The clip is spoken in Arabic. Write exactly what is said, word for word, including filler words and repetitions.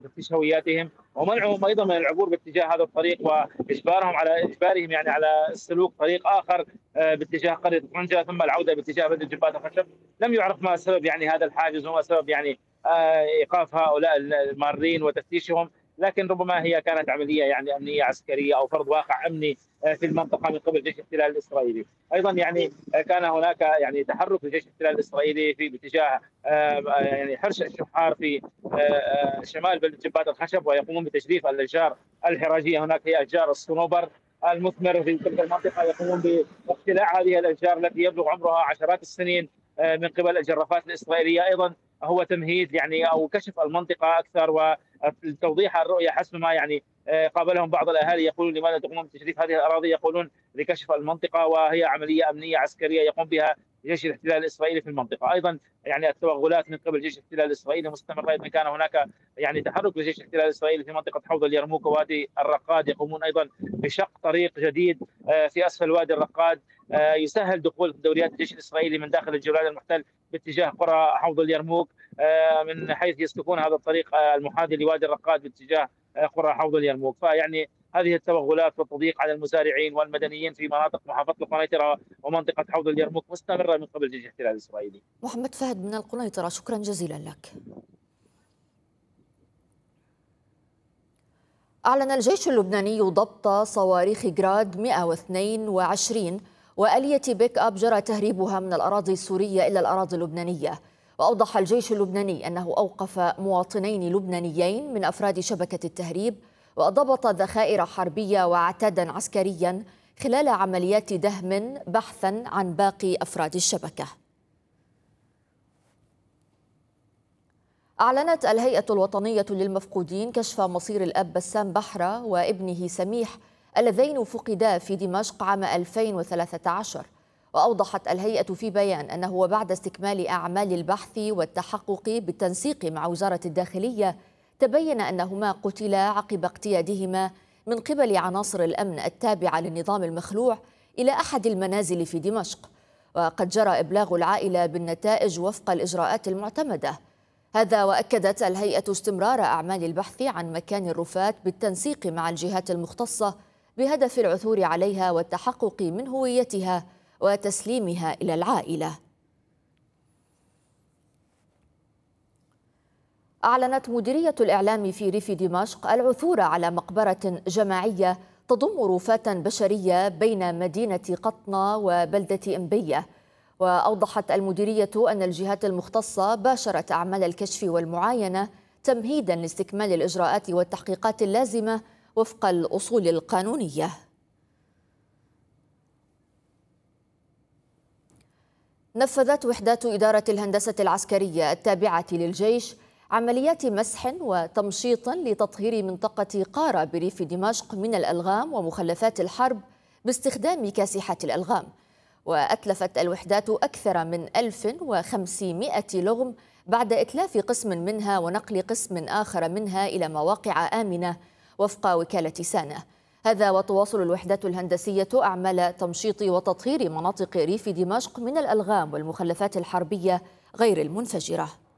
تفتيش هوياتهم ومنعهم أيضًا من العبور باتجاه هذا الطريق، وإجبارهم على إجبارهم يعني على سلوك طريق آخر آآ باتجاه قرية طنجة، ثم العودة باتجاه بدو جبات الخشب. لم يُعرف ما سبب يعني هذا الحاجز وما سبب يعني آآ إيقاف هؤلاء ال المارين وتفتيشهم، لكن ربما هي كانت عملية يعني أمنية عسكرية أو فرض واقع أمني آآ في المنطقة من قبل جيش الاحتلال الإسرائيلي. أيضًا يعني آآ كان هناك يعني تحرُّك لجيش الاحتلال الإسرائيلي في باتجاه آآ يعني حرش الشحار في آآ شمال بلدة جبات الخشب، ويقومون بتجريف الأشجار الحراشية. هناك هي أشجار الصنوبر المثمر في تلك المنطقة، يقومون باقتلاع هذه الأشجار التي يبلغ عمرها عشرات السنين آآ من قبل الجرافات الإسرائيلية. أيضًا هو تمهيد يعني أو كشف المنطقة أكثر وتوضيح الرؤية حسب ما يعني آآ قابلهم بعض الأهالي يقولون: لماذا تقومون بتجريف هذه الأراضي؟ يقولون: لكشف المنطقة، وهي عملية أمنية عسكرية يقوم بها جيش الاحتلال الإسرائيلي في المنطقة. أيضًا يعني التوغلات من قبل جيش الاحتلال الإسرائيلي مستمرة. أيضًا كان هناك يعني تحرك لجيش الاحتلال الإسرائيلي في منطقة حوض اليرموك ووادي الرقاد، يقومون أيضًا بشق طريق جديد آآ في أسفل وادي الرقاد آآ يسهل دخول دوريات الجيش الإسرائيلي من داخل الجولان المحتل باتجاه قرى حوض اليرموك آآ من حيث يسلكون هذا الطريق آآ المحاذي لوادي الرقاد باتجاه آآ قرى حوض اليرموك. فيعني هذه التوغلات والتضييق على المزارعين والمدنيين في مناطق محافظة القنيطرة ومنطقة حوض اليرموك مستمرة من قبل جيش الاحتلال الإسرائيلي. محمد فهد من القنيطرة، شكرا جزيلا لك. أعلن الجيش اللبناني ضبط صواريخ جراد مئة واثنين وعشرين وآلية بيك أب جرى تهريبها من الأراضي السورية إلى الأراضي اللبنانية. وأوضح الجيش اللبناني أنه أوقف مواطنين لبنانيين من أفراد شبكة التهريب، وضبط ذخائر حربية وعتادا عسكريا خلال عمليات دهم بحثا عن باقي أفراد الشبكة. أعلنت الهيئة الوطنية للمفقودين كشف مصير الأب بسام بحرة وابنه سميح اللذين فقدا في دمشق عام ألفين وثلاثة عشر. وأوضحت الهيئة في بيان أنه وبعد استكمال أعمال البحث والتحقق بالتنسيق مع وزارة الداخلية، تبين أنهما قتلا عقب اقتيادهما من قبل عناصر الأمن التابعة للنظام المخلوع إلى أحد المنازل في دمشق. وقد جرى إبلاغ العائلة بالنتائج وفق الإجراءات المعتمدة. هذا وأكدت الهيئة استمرار أعمال البحث عن مكان الرفات بالتنسيق مع الجهات المختصة بهدف العثور عليها والتحقق من هويتها وتسليمها إلى العائلة. أعلنت مديرية الإعلام في ريف دمشق العثور على مقبرة جماعية تضم رفات بشرية بين مدينة قطنة وبلدة إنبية. وأوضحت المديرية أن الجهات المختصة باشرت أعمال الكشف والمعاينة تمهيدا لاستكمال الإجراءات والتحقيقات اللازمة وفق الأصول القانونية. نفذت وحدات إدارة الهندسة العسكرية التابعة للجيش عمليات مسح وتمشيط لتطهير منطقة قارة بريف دمشق من الألغام ومخلفات الحرب باستخدام كاسحات الألغام. وأتلفت الوحدات أكثر من ألف وخمسمائة لغم بعد إتلاف قسم منها ونقل قسم آخر منها إلى مواقع آمنة وفق وكالة سانة. هذا وتواصل الوحدات الهندسية أعمال تمشيط وتطهير مناطق ريف دمشق من الألغام والمخلفات الحربية غير المنفجرة.